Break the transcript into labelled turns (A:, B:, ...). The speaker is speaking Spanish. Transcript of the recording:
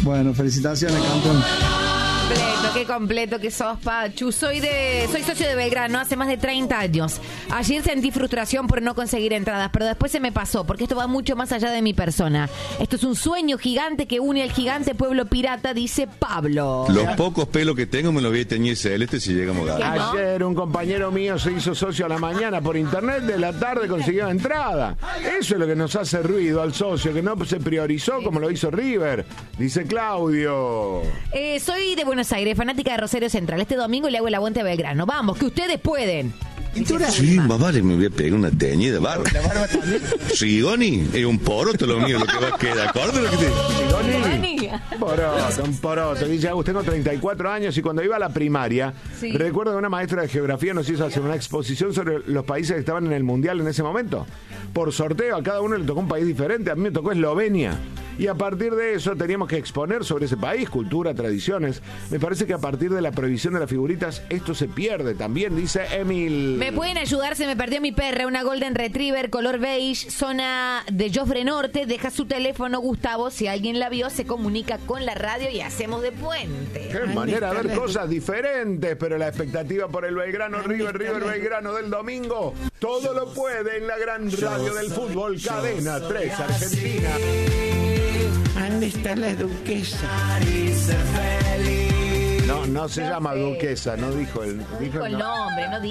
A: Bueno, felicitaciones, campeón.
B: Qué completo que sos, Pachu. Soy socio de Belgrano hace más de 30 años. Ayer sentí frustración por no conseguir entradas, pero después se me pasó, porque esto va mucho más allá de mi persona. Esto es un sueño gigante que une al gigante pueblo pirata, dice Pablo.
C: Los pocos pelos que tengo me los voy a teñir celeste si llegamos a ganar.
D: Ayer un compañero mío se hizo socio a la mañana por internet, de la tarde consiguió entrada. Eso es lo que nos hace ruido al socio, que no se priorizó como lo hizo River, dice Claudio.
B: Soy de Buenos Aires, fanática de Rosario Central. Este domingo le hago el aguante a Belgrano. Vamos, que ustedes pueden.
C: Sí, más vale, me voy a pegar una teñida de barba. ¿La barba también? Sigoni, es un poroto lo mío, lo que va a quedar. ¿Acorde lo que te...
D: Sigoni? Un poroto. Dice, tengo 34 años y cuando iba a la primaria, recuerdo que una maestra de geografía nos hizo hacer una exposición sobre los países que estaban en el mundial en ese momento. Por sorteo, a cada uno le tocó un país diferente. A mí me tocó Eslovenia. Y a partir de eso teníamos que exponer sobre ese país, cultura, tradiciones. Me parece que a partir de la prohibición de las figuritas, esto se pierde también, dice Emil.
B: ¿Me pueden ayudar? Se me perdió mi perra, una Golden Retriever, color beige, zona de Jofre Norte. Deja su teléfono, Gustavo. Si alguien la vio, se comunica con la radio y hacemos de puente.
D: Qué manera de ver cosas diferentes, pero la expectativa por el Belgrano, River Belgrano del domingo, todo lo puede en la gran radio del fútbol, Cadena 3 Argentina.
E: ¿Dónde está la duquesa?
D: No se llama duquesa, no dijo el...
B: Dijo el nombre, no dijo.